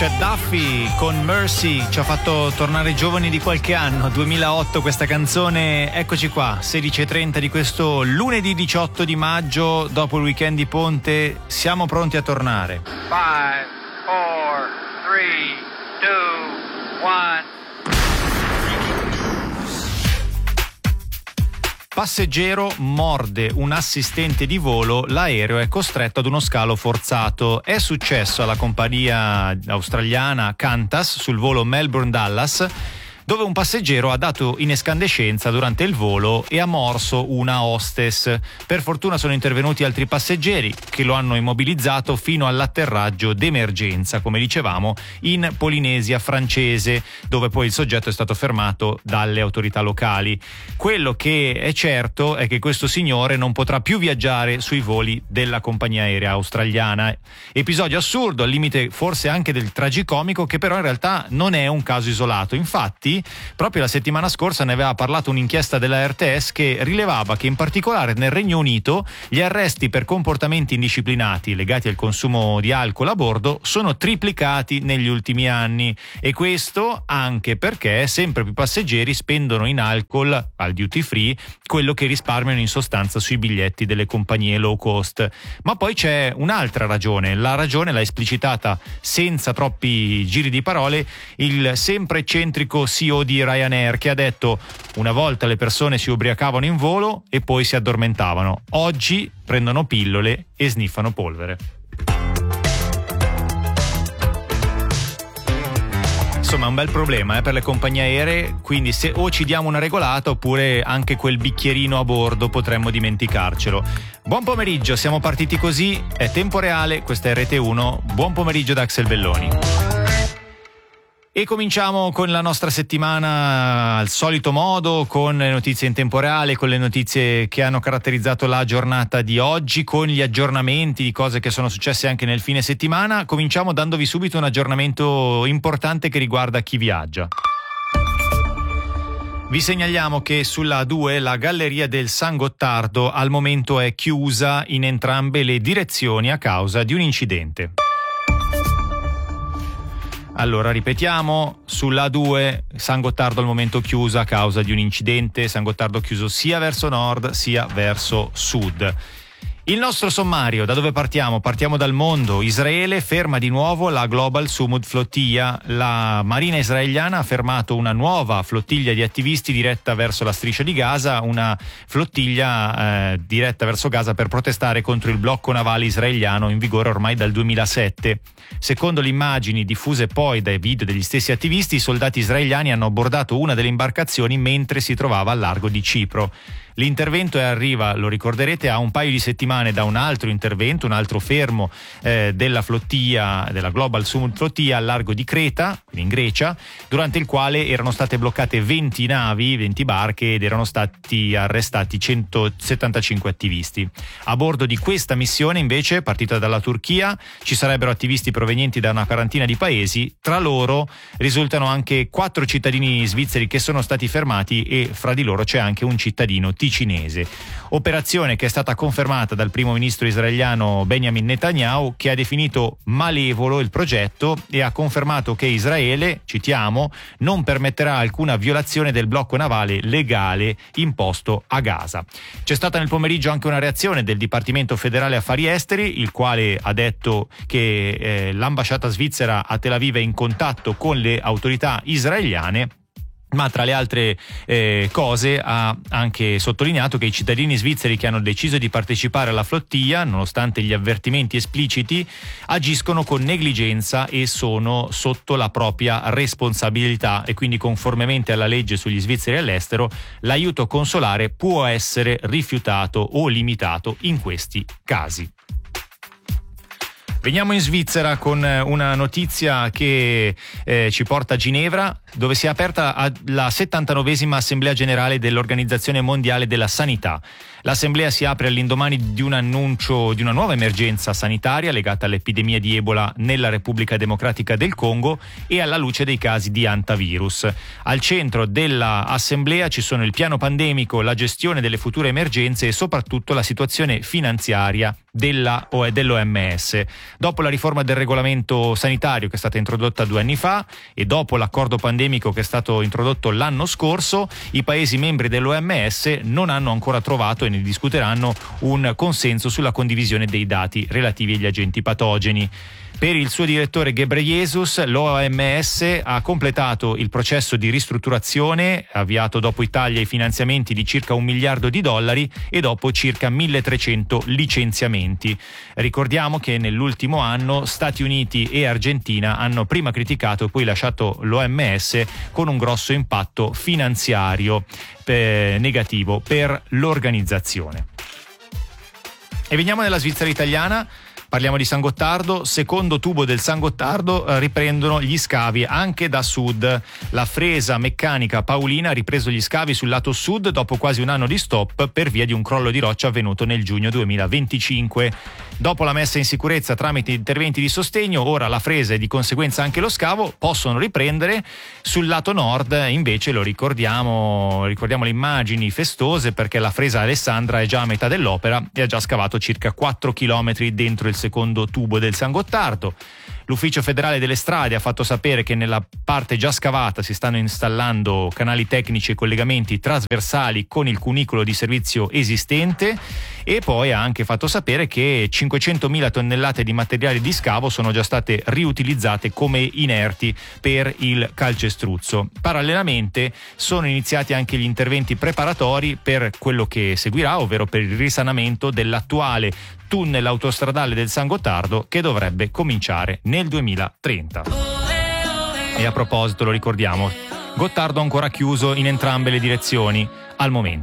Chet Duffy con Mercy ci ha fatto tornare giovani di qualche anno, 2008 questa canzone. Eccoci qua, 16:30 di questo lunedì 18 di maggio, dopo il weekend di ponte, siamo pronti a tornare. 5, 4, 3, 2, 1. Passeggero morde un assistente di volo, l'aereo è costretto ad uno scalo forzato. È successo alla compagnia australiana Qantas sul volo Melbourne-Dallas, dove un passeggero ha dato in escandescenza durante il volo e ha morso una hostess. Per fortuna sono intervenuti altri passeggeri che lo hanno immobilizzato fino all'atterraggio d'emergenza, come dicevamo, in Polinesia francese, dove poi il soggetto è stato fermato dalle autorità locali. Quello che è certo è che questo signore non potrà più viaggiare sui voli della compagnia aerea australiana. Episodio assurdo, al limite forse anche del tragicomico, che però in realtà non è un caso isolato. Infatti, proprio la settimana scorsa ne aveva parlato un'inchiesta della RTS che rilevava che in particolare nel Regno Unito gli arresti per comportamenti indisciplinati legati al consumo di alcol a bordo sono triplicati negli ultimi anni, e questo anche perché sempre più passeggeri spendono in alcol al duty free quello che risparmiano in sostanza sui biglietti delle compagnie low cost. Ma poi c'è un'altra ragione, la ragione l'ha esplicitata senza troppi giri di parole il sempre eccentrico CEO di Ryanair, che ha detto: una volta le persone si ubriacavano in volo e poi si addormentavano, oggi prendono pillole e sniffano polvere. Insomma, è un bel problema per le compagnie aeree, quindi se o ci diamo una regolata oppure anche quel bicchierino a bordo potremmo dimenticarcelo. Buon pomeriggio, siamo partiti così, è tempo reale, questa è Rete 1, buon pomeriggio da Axel Belloni. E cominciamo con la nostra settimana al solito modo, con le notizie in tempo reale, con le notizie che hanno caratterizzato la giornata di oggi, con gli aggiornamenti di cose che sono successe anche nel fine settimana. Cominciamo dandovi subito un aggiornamento importante che riguarda chi viaggia. Vi segnaliamo che sulla A2 la galleria del San Gottardo al momento è chiusa in entrambe le direzioni a causa di un incidente. Allora, ripetiamo, sulla A2 San Gottardo al momento chiusa a causa di un incidente, San Gottardo chiuso sia verso nord sia verso sud. Il nostro sommario, da dove partiamo? Partiamo dal mondo. Israele ferma di nuovo la Global Sumud Flotilla. La Marina israeliana ha fermato una nuova flottiglia di attivisti diretta verso la striscia di Gaza, una flottiglia diretta verso Gaza per protestare contro il blocco navale israeliano in vigore ormai dal 2007. Secondo le immagini diffuse poi dai video degli stessi attivisti, i soldati israeliani hanno abbordato una delle imbarcazioni mentre si trovava al largo di Cipro. L'intervento arriva, lo ricorderete, a un paio di settimane da un altro intervento, un altro fermo della flottiglia, della Global Sumud Flotilla al largo di Creta, in Grecia, durante il quale erano state bloccate 20 navi, 20 barche ed erano stati arrestati 175 attivisti. A bordo di questa missione, invece, partita dalla Turchia, ci sarebbero attivisti provenienti da una quarantina di paesi. Tra loro risultano anche 4 cittadini svizzeri che sono stati fermati e fra di loro c'è anche un cittadino ticinese. Operazione che è stata confermata dal primo ministro israeliano Benjamin Netanyahu, che ha definito malevolo il progetto e ha confermato che Israele, citiamo, non permetterà alcuna violazione del blocco navale legale imposto a Gaza. C'è stata nel pomeriggio anche una reazione del Dipartimento Federale Affari Esteri, il quale ha detto che l'ambasciata svizzera a Tel Aviv è in contatto con le autorità israeliane, ma tra le altre cose ha anche sottolineato che i cittadini svizzeri che hanno deciso di partecipare alla flottiglia, nonostante gli avvertimenti espliciti, agiscono con negligenza e sono sotto la propria responsabilità, e quindi, conformemente alla legge sugli svizzeri all'estero, l'aiuto consolare può essere rifiutato o limitato in questi casi. Veniamo in Svizzera con una notizia che ci porta a Ginevra, dove si è aperta la 79esima Assemblea Generale dell'Organizzazione Mondiale della Sanità. L'assemblea si apre all'indomani di un annuncio di una nuova emergenza sanitaria legata all'epidemia di Ebola nella Repubblica Democratica del Congo e alla luce dei casi di hantavirus. Al centro dell'assemblea ci sono il piano pandemico, la gestione delle future emergenze e soprattutto la situazione finanziaria dell'OMS. Dopo la riforma del regolamento sanitario che è stata introdotta 2 anni fa e dopo l'accordo pandemico che è stato introdotto l'anno scorso, i Paesi membri dell'OMS non hanno ancora trovato e ne discuteranno un consenso sulla condivisione dei dati relativi agli agenti patogeni. Per il suo direttore Ghebreyesus, l'OMS ha completato il processo di ristrutturazione avviato dopo i tagli ai finanziamenti di circa $1 miliardo e dopo circa 1.300 licenziamenti. Ricordiamo che nell'ultimo anno Stati Uniti e Argentina hanno prima criticato e poi lasciato l'OMS con un grosso impatto finanziario negativo per l'organizzazione. E veniamo nella Svizzera italiana. Parliamo di San Gottardo, secondo tubo del San Gottardo, riprendono gli scavi anche da sud. La fresa meccanica Paolina ha ripreso gli scavi sul lato sud dopo quasi un anno di stop per via di un crollo di roccia avvenuto nel giugno 2025. Dopo la messa in sicurezza tramite interventi di sostegno, ora la fresa e di conseguenza anche lo scavo possono riprendere. Sul lato nord invece ricordiamo le immagini festose perché la fresa Alessandra è già a metà dell'opera e ha già scavato circa 4 chilometri dentro il secondo tubo del San Gottardo. L'Ufficio federale delle strade ha fatto sapere che nella parte già scavata si stanno installando canali tecnici e collegamenti trasversali con il cunicolo di servizio esistente e poi ha anche fatto sapere che 500.000 tonnellate di materiali di scavo sono già state riutilizzate come inerti per il calcestruzzo. Parallelamente sono iniziati anche gli interventi preparatori per quello che seguirà, ovvero per il risanamento dell'attuale tunnel autostradale del San Gottardo che dovrebbe cominciare nel 2030. E a proposito, lo ricordiamo, Gottardo ancora chiuso in entrambe le direzioni al momento.